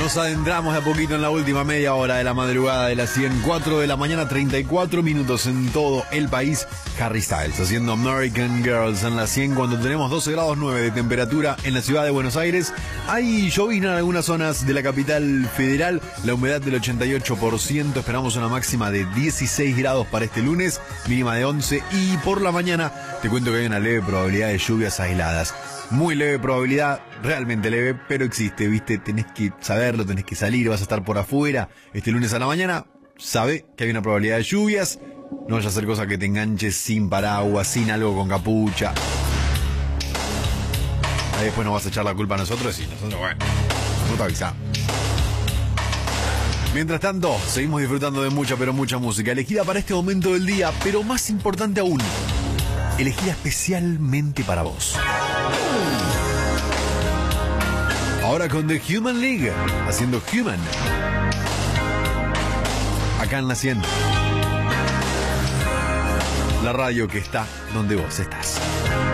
Nos adentramos de a poquito en la última media hora de la madrugada de las 104 de la mañana, 34 minutos en todo el país. Harry Styles haciendo American Girls en la 100 cuando tenemos 12 grados 9 de temperatura en la ciudad de Buenos Aires. Hay llovizna en algunas zonas de la capital federal, la humedad del 88%, esperamos una máxima de 16 grados para este lunes, mínima de 11 y por la mañana te cuento que hay una leve probabilidad de lluvias aisladas. Muy leve probabilidad, realmente leve, pero existe, ¿viste? Tenés que saberlo, tenés que salir, vas a estar por afuera este lunes a la mañana. Sabe que hay una probabilidad de lluvias. No vaya a hacer cosa que te enganches sin paraguas, sin algo con capucha. Ahí después nos vas a echar la culpa a nosotros y nosotros, bueno, no te avisamos. Mientras tanto, seguimos disfrutando de mucha, pero mucha música elegida para este momento del día, pero más importante aún, elegida especialmente para vos. Ahora con The Human League, haciendo Human. Acá en la 100. La radio que está donde vos estás.